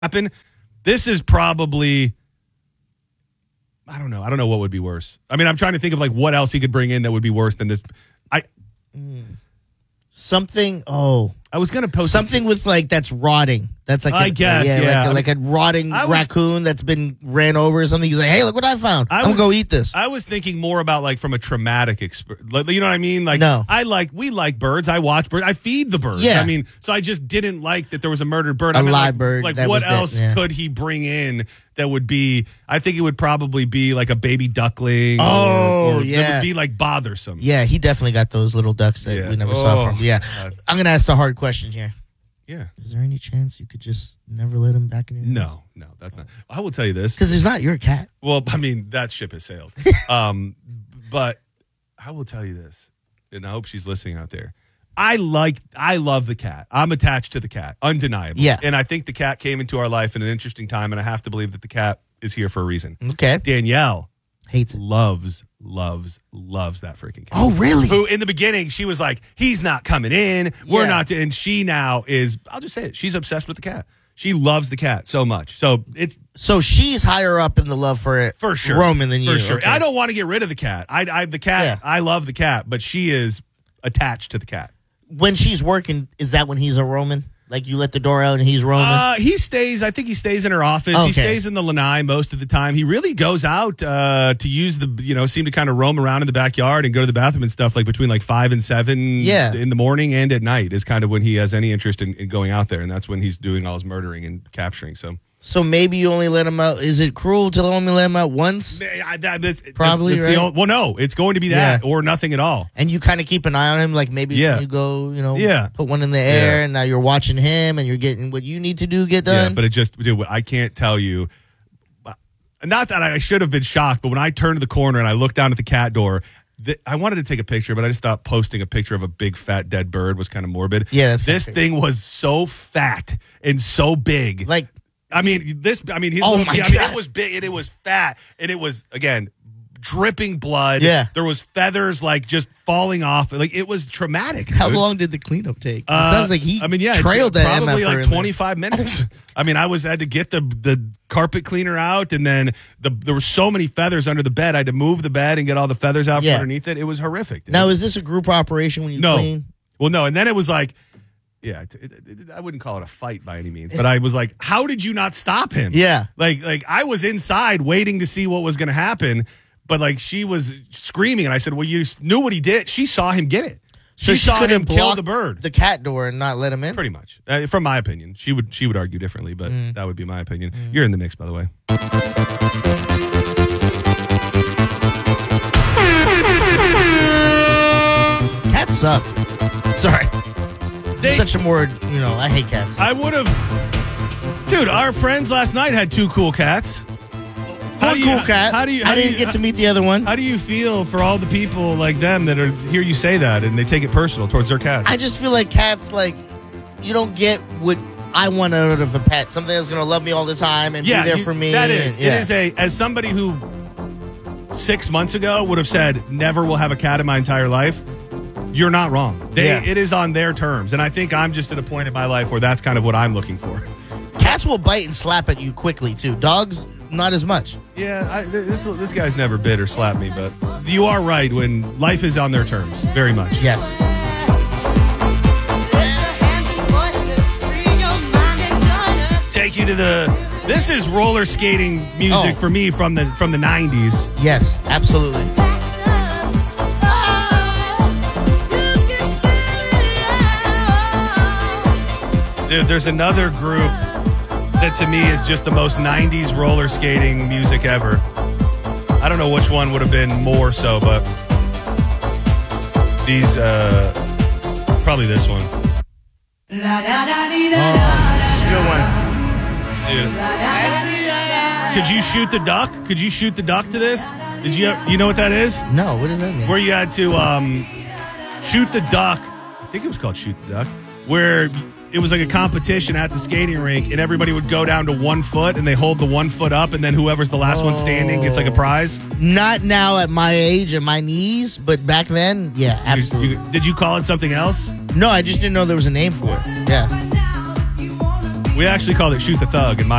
happen. This is probably, I don't know. I don't know what would be worse. I mean, I'm trying to think of like what else he could bring in that would be worse than this. Something. Oh, I was going to post something with like that's rotting. That's like I guess, yeah. like a rotting raccoon that's been ran over or something. He's like, hey, look what I found. I'm gonna go eat this. I was thinking more about like from a traumatic experience. Like, you know what I mean? Like, no. we like birds. I watch birds. I feed the birds. Yeah. I mean, so I just didn't like that there was a murdered bird. A live bird. Like, what else could he bring in that would be? I think it would probably be like a baby duckling. Or yeah. That would be like bothersome. Yeah, he definitely got those little ducks that we never saw from. Yeah, I'm gonna ask the hard question here. Yeah. Is there any chance you could just never let him back in your house? No, that's not. I will tell you this. Because he's not your cat. Well, I mean, that ship has sailed. But I will tell you this, and I hope she's listening out there. I love the cat. I'm attached to the cat, undeniably. Yeah. And I think the cat came into our life in an interesting time, and I have to believe that the cat is here for a reason. Okay. Danielle hates it. Loves that freaking cat. Oh, really? Who in the beginning she was like, he's not coming in. We're not. And she now is. I'll just say it. She's obsessed with the cat. She loves the cat so much. So she's higher up in the love for it, for sure, Roman than you. For sure. Okay. I don't want to get rid of the cat. I love the cat, but she is attached to the cat. When she's working, is that when he's a Roman? Like you let the door out and he's roaming? He stays. I think he stays in her office. Okay. He stays in the lanai most of the time. He really goes out to use seem to kind of roam around in the backyard and go to the bathroom and stuff like between like 5 and 7 in the morning and at night is kind of when he has any interest in going out there. And that's when he's doing all his murdering and capturing. So maybe you only let him out. Is it cruel to only let him out once? Probably, right? Well, no, it's going to be that or nothing at all. And you kind of keep an eye on him, like maybe you go, put one in the air, and now you're watching him, and you're getting what you need to do get done. Yeah, but I can't tell you. Not that I should have been shocked, but when I turned to the corner and I looked down at the cat door, I wanted to take a picture, but I just thought posting a picture of a big fat dead bird was kind of morbid. Yeah, this thing was so fat and so big, like. His God. it was big and it was fat and it was, again, dripping blood. Yeah. There was feathers like just falling off. Like it was traumatic. How long did the cleanup take? It sounds like he trailed that probably MF like 25 minutes. I had to get the carpet cleaner out and then there were so many feathers under the bed. I had to move the bed and get all the feathers out from underneath it. It was horrific. Now, is this a group operation when you clean? Well, no. And then it was like, yeah, I wouldn't call it a fight by any means, but I was like, how did you not stop him? Yeah. Like I was inside waiting to see what was going to happen, but like she was screaming and I said, well, you knew what he did. She saw him get it. So she saw him kill the bird. The cat door and not let him in? Pretty much. From my opinion. She would argue differently, but that would be my opinion. You're in the mix, by the way. Cats suck. Sorry. Such a word, I hate cats. I would have. Dude, our friends last night had 2 cool cats. I didn't get to meet the other one. How do you feel for all the people like them that hear you say that and they take it personal towards their cats? I just feel like cats, like, you don't get what I want out of a pet. Something that's going to love me all the time and be there for me. That is. It is as somebody who 6 months ago would have said, never will have a cat in my entire life. You're not wrong. It is on their terms. And I think I'm just at a point in my life where that's kind of what I'm looking for. Cats will bite and slap at you quickly, too. Dogs, not as much. Yeah, this guy's never bit or slapped me, but you are right when life is on their terms. Very much. Yes. Take you to this is roller skating music for me from the 90s. Yes, absolutely. Dude, there's another group that to me is just the most 90s roller skating music ever. I don't know which one would have been more so, but these, probably this one. This is a good one. Dude. Could you shoot the duck? Could you shoot the duck to this? Did you know what that is? No, what does that mean? Where you had to shoot the duck. I think it was called Shoot the Duck. Where it was like a competition at the skating rink, and everybody would go down to 1 foot, and they hold the 1 foot up, and then whoever's the last one standing gets like a prize. Not now at my age and my knees, but back then, yeah, absolutely. Did you call it something else? No, I just didn't know there was a name for it. Yeah. We actually called it Shoot the Thug in my